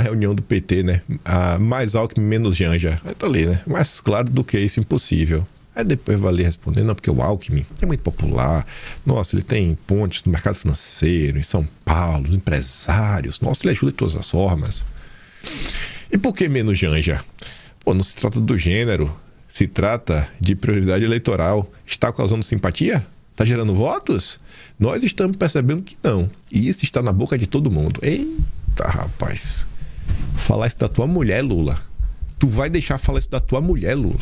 reunião do PT, né? Mais Alckmin, menos Janja. Aí tá ali, né? Mais claro do que isso, impossível. Aí depois vai ali responder, não, porque o Alckmin é muito popular. Nossa, ele tem pontes no mercado financeiro, em São Paulo, empresários. Nossa, ele ajuda de todas as formas. E por que menos Janja? Pô, não se trata do gênero, se trata de prioridade eleitoral. Está causando simpatia? Está gerando votos? Nós estamos percebendo que não. E isso está na boca de todo mundo. Eita, rapaz. Falar isso da tua mulher, Lula. Tu vai deixar falar isso da tua mulher, Lula?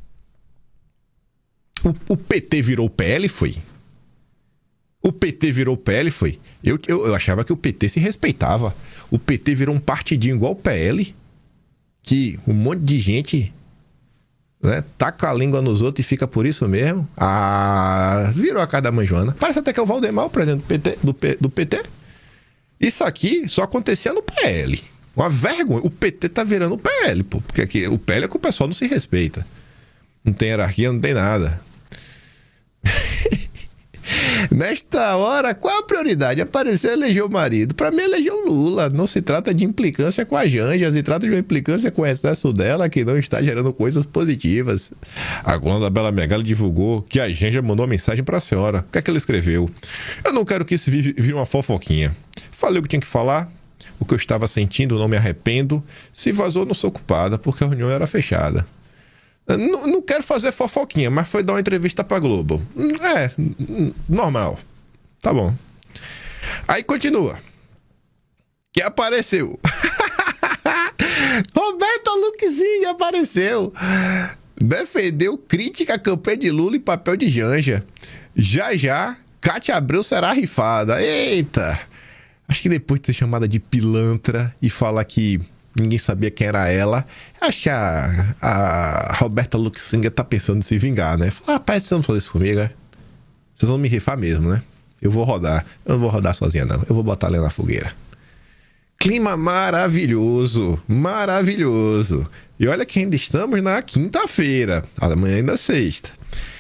O PT virou o PL, foi? O PT virou o PL, foi? Eu achava que o PT se respeitava. O PT virou um partidinho igual o PL, que um monte de gente, né, taca a língua nos outros e fica por isso mesmo. Virou a cara da mãe Joana. Parece até que é o Valdemar, o presidente do PT. Isso aqui só acontecia no PL. Uma vergonha. O PT tá virando o PL, pô. Porque aqui, o PL é que o pessoal não se respeita. Não tem hierarquia, não tem nada. Nesta hora, qual a prioridade? Apareceu, elegeu o marido. Para mim, elegeu o Lula. Não se trata de implicância com a Janja, se trata de uma implicância com o excesso dela, que não está gerando coisas positivas. A coluna da Bela Megali divulgou que a Janja mandou uma mensagem para a senhora. O que é que ela escreveu? Eu não quero que isso vire uma fofoquinha. Falei o que tinha que falar, o que eu estava sentindo, não me arrependo. Se vazou, não sou culpada, porque a reunião era fechada. Não quero fazer fofoquinha, mas foi dar uma entrevista pra Globo. Normal. Tá bom. Aí continua. Que apareceu. Roberto Luquezine apareceu. Defendeu crítica à campanha de Lula e papel de Janja. Já, Cátia Abreu será rifada. Eita! Acho que depois de ser chamada de pilantra e falar que ninguém sabia quem era ela, acho que a Roberta Luquezine tá pensando em se vingar, né? Rapaz, vocês não fazer isso comigo, né? Vocês vão me rifar mesmo, né? Eu vou rodar. Eu não vou rodar sozinha, não. Eu vou botar ela na fogueira. Clima maravilhoso. Maravilhoso. E olha que ainda estamos na quinta-feira. Amanhã ainda é sexta.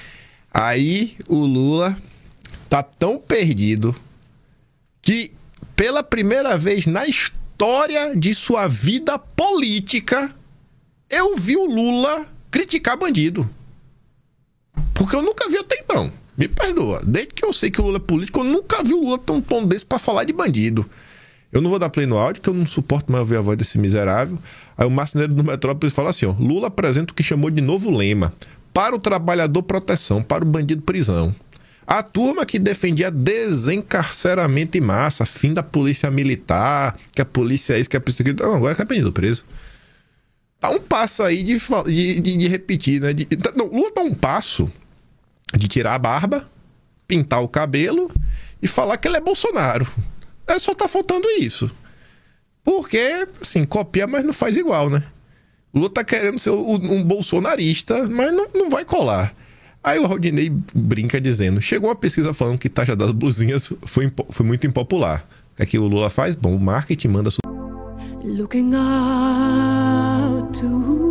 Aí o Lula tá tão perdido que pela primeira vez na história de sua vida política, eu vi o Lula criticar bandido. Porque eu nunca vi até então. Me perdoa. Desde que eu sei que o Lula é político, eu nunca vi o Lula ter um tom desse pra falar de bandido. Eu não vou dar play no áudio, que eu não suporto mais ouvir a voz desse miserável. Aí o marceneiro do Metrópolis fala assim, ó: Lula apresenta o que chamou de novo lema: para o trabalhador, proteção, para o bandido, prisão. A turma que defendia desencarceramento em massa, fim da polícia militar, que a polícia é isso, que a polícia... Não, agora é bandido preso. Tá um passo aí de repetir, né? Não, Lula tá um passo de tirar a barba, pintar o cabelo e falar que ele é Bolsonaro. Só tá faltando isso. Porque, assim, copia, mas não faz igual, né? O Lula tá querendo ser um bolsonarista, mas não vai colar. Aí o Rodinei brinca dizendo: chegou uma pesquisa falando que taxa das blusinhas foi muito impopular. O que o Lula faz? Bom, o marketing manda... Looking out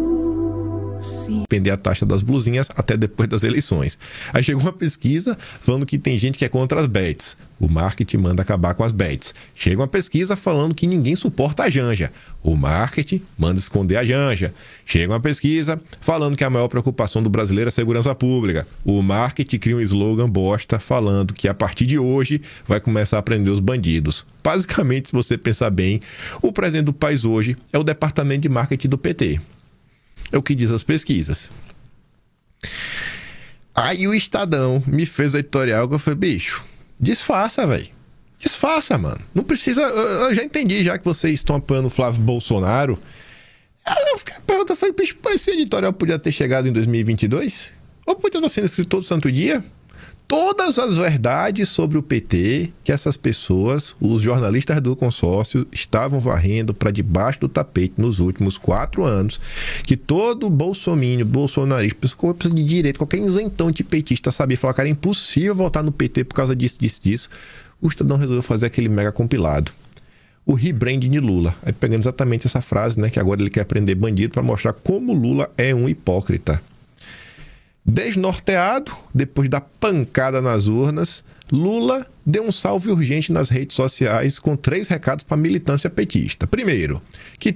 to see. Depender a taxa das blusinhas até depois das eleições. Aí chegou uma pesquisa falando que tem gente que é contra as bets. O marketing manda acabar com as bets. Chega uma pesquisa falando que ninguém suporta a Janja. O marketing manda esconder a Janja. Chega uma pesquisa falando que a maior preocupação do brasileiro é a segurança pública. O marketing cria um slogan bosta falando que a partir de hoje vai começar a prender os bandidos. Basicamente, se você pensar bem, o presidente do país hoje é o departamento de marketing do PT. É o que diz as pesquisas. Aí o Estadão me fez o editorial que eu falei: bicho, disfarça, velho. Disfarça, mano. Não precisa... Eu já entendi já que vocês estão apoiando o Flávio Bolsonaro. Eu fiquei perguntando, falei: bicho, esse editorial podia ter chegado em 2022? Ou podia estar sendo escrito todo santo dia? Todas as verdades sobre o PT que essas pessoas, os jornalistas do consórcio, estavam varrendo para debaixo do tapete nos últimos 4 anos, que todo bolsominion, bolsonarista, pessoa de direita, qualquer isentão de petista sabia falar que era impossível votar no PT por causa disso. O Estadão resolveu fazer aquele mega compilado. O rebranding de Lula. Aí pegando exatamente essa frase, né, que agora ele quer prender bandido para mostrar como Lula é um hipócrita. Desnorteado, depois da pancada nas urnas, Lula deu um salve urgente nas redes sociais com 3 recados para a militância petista. Primeiro, que